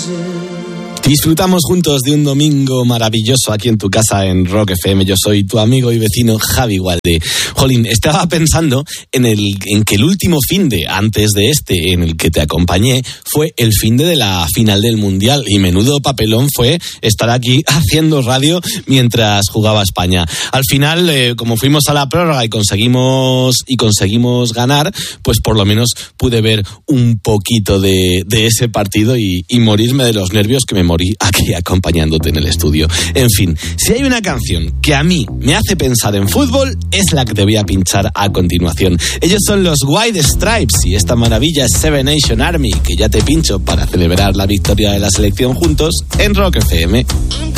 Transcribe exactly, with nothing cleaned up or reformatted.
Disfrutamos juntos de un domingo maravilloso aquí en tu casa en Rock F M. Yo soy tu amigo y vecino Javi Gualde. Jolín, estaba pensando en el en que el último finde antes de este en el que te acompañé fue el finde de la final del Mundial, y menudo papelón fue estar aquí haciendo radio mientras jugaba España. Al final, eh, como fuimos a la prórroga y conseguimos y conseguimos ganar, pues por lo menos pude ver un poquito de, de ese partido y, y morirme de los nervios que me morí aquí acompañándote en el estudio. En fin, si hay una canción que a mí me hace pensar en fútbol, es la que te voy a pinchar a continuación. Ellos son los White Stripes y esta maravilla es Seven Nation Army, que ya te pincho para celebrar la victoria de la selección juntos en Rock F M.